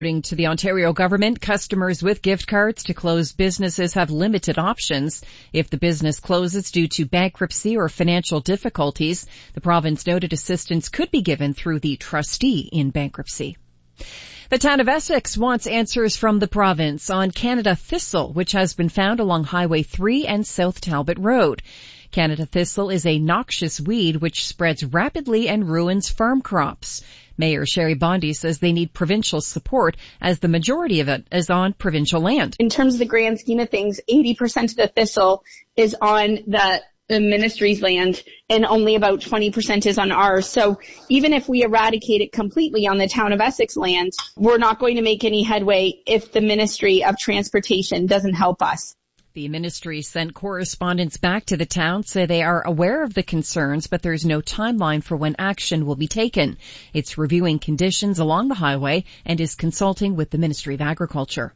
According to the Ontario government, customers with gift cards to closed businesses have limited options. If the business closes due to bankruptcy or financial difficulties, the province noted assistance could be given through the trustee in bankruptcy. The town of Essex wants answers from the province on Canada thistle, which has been found along Highway 3 and South Talbot Road. Canada thistle is a noxious weed which spreads rapidly and ruins farm crops. Mayor Sherry Bondi says they need provincial support as the majority of it is on provincial land. In terms of the grand scheme of things, 80% of the thistle is on the ministry's land and only about 20% is on ours. So even if we eradicate it completely on the town of Essex land, we're not going to make any headway if the Ministry of Transportation doesn't help us. The ministry sent correspondence back to the town, say they are aware of the concerns, but there's no timeline for when action will be taken. It's reviewing conditions along the highway and is consulting with the Ministry of Agriculture.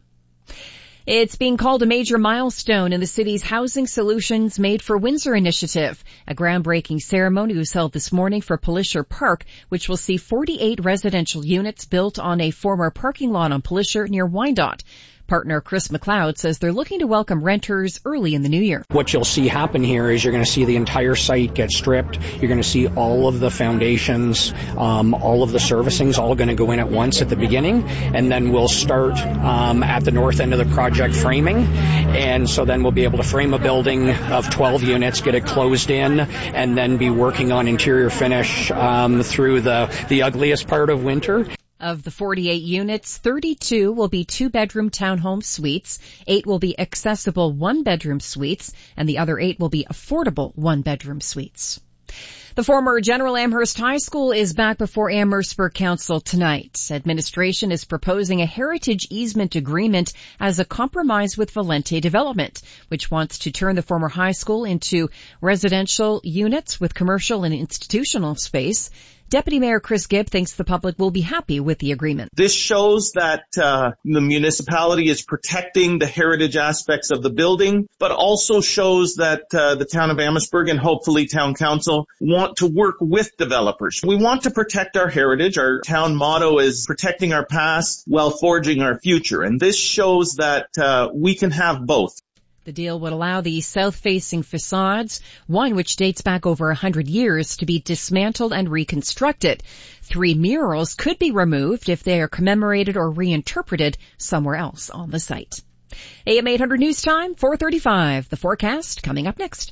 It's being called a major milestone in the city's Housing Solutions Made for Windsor initiative. A groundbreaking ceremony was held this morning for Pelisher Park, which will see 48 residential units built on a former parking lot on Pelisher near Wyandotte. Partner Chris McLeod says they're looking to welcome renters early in the new year. What you'll see happen here is you're going to see the entire site get stripped. You're going to see all of the foundations, all of the servicing's all going to go in at once at the beginning, and then we'll start at the north end of the project framing. And so then we'll be able to frame a building of 12 units, get it closed in, and then be working on interior finish through the ugliest part of winter. Of the 48 units, 32 will be two-bedroom townhome suites, 8 will be accessible one-bedroom suites, and the other 8 will be affordable one-bedroom suites. The former General Amherst High School is back before Amherstburg Council tonight. Administration is proposing a heritage easement agreement as a compromise with Valente Development, which wants to turn the former high school into residential units with commercial and institutional space. Deputy Mayor Chris Gibb thinks the public will be happy with the agreement. This shows that the municipality is protecting the heritage aspects of the building, but also shows that the town of Amherstburg and hopefully town council want to work with developers. We want to protect our heritage. Our town motto is protecting our past while forging our future. And this shows that we can have both. The deal would allow the south-facing facades, one which dates back over 100 years, to be dismantled and reconstructed. 3 murals could be removed if they are commemorated or reinterpreted somewhere else on the site. AM 800 News Time, 4:35. The forecast coming up next.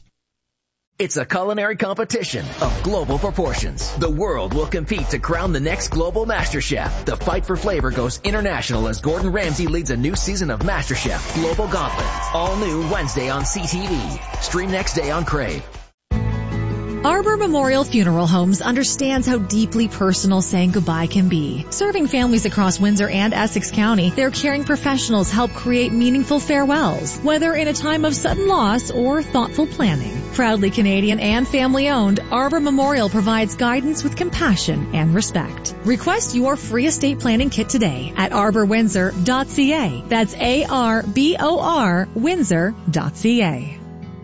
It's a culinary competition of global proportions. The world will compete to crown the next global Master Chef. The fight for flavor goes international as Gordon Ramsay leads a new season of Master Chef Global Gauntlet. All new Wednesday on CTV. Stream next day on Crave. Arbor Memorial Funeral Homes understands how deeply personal saying goodbye can be. Serving families across Windsor and Essex County, their caring professionals help create meaningful farewells, whether in a time of sudden loss or thoughtful planning. Proudly Canadian and family-owned, Arbor Memorial provides guidance with compassion and respect. Request your free estate planning kit today at arborwindsor.ca. That's ARBOR Windsor.ca.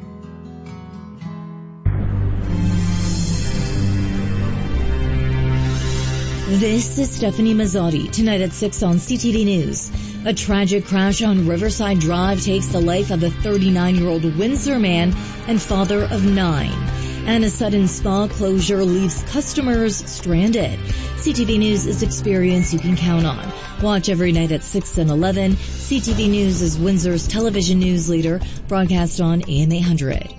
This is Stephanie Mazzotti. Tonight at 6 on CTV News. A tragic crash on Riverside Drive takes the life of a 39-year-old Windsor man and father of 9. And a sudden spa closure leaves customers stranded. CTV News is experience you can count on. Watch every night at 6 and 11. CTV News is Windsor's television news leader, broadcast on AM 800.